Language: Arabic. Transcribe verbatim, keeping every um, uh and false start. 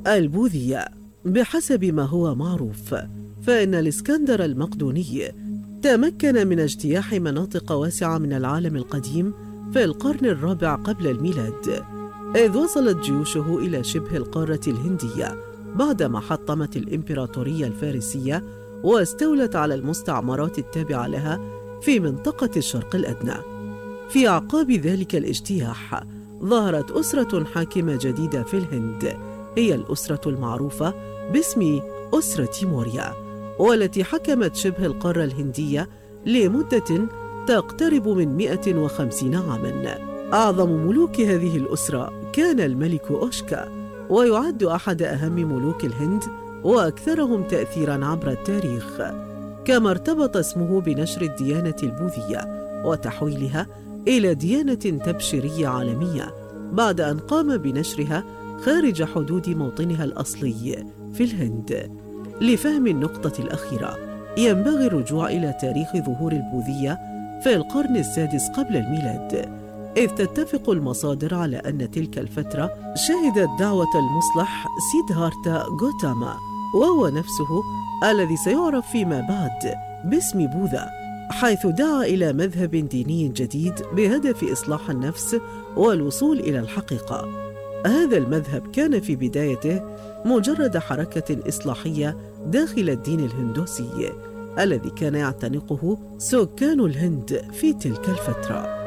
البوذية. بحسب ما هو معروف، فإن الإسكندر المقدوني تمكن من اجتياح مناطق واسعة من العالم القديم في القرن الرابع قبل الميلاد، إذ وصلت جيوشه إلى شبه القارة الهندية بعدما حطمت الإمبراطورية الفارسية واستولت على المستعمرات التابعة لها في منطقة الشرق الأدنى. في أعقاب ذلك الاجتياح ظهرت أسرة حاكمة جديدة في الهند، هي الأسرة المعروفة باسم أسرة موريا، والتي حكمت شبه القارة الهندية لمدة تقترب من مئة وخمسين عاماً. أعظم ملوك هذه الأسرة كان الملك أوشكا، ويعد أحد أهم ملوك الهند وأكثرهم تأثيراً عبر التاريخ، كما ارتبط اسمه بنشر الديانة البوذية وتحويلها إلى ديانة تبشيرية عالمية بعد أن قام بنشرها خارج حدود موطنها الأصلي في الهند. لفهم النقطة الأخيرة ينبغي الرجوع إلى تاريخ ظهور البوذية في القرن السادس قبل الميلاد، إذ تتفق المصادر على أن تلك الفترة شهدت دعوة المصلح سيدهارتا غوتاما، وهو نفسه الذي سيعرف فيما بعد باسم بوذا، حيث دعا إلى مذهب ديني جديد بهدف إصلاح النفس والوصول إلى الحقيقة. هذا المذهب كان في بدايته مجرد حركة إصلاحية داخل الدين الهندوسي الذي كان يعتنقه سكان الهند في تلك الفترة.